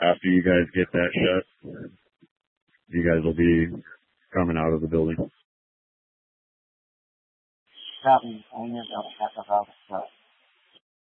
after you guys get that shut, you guys will be coming out of the building. Copy. I'm going to have to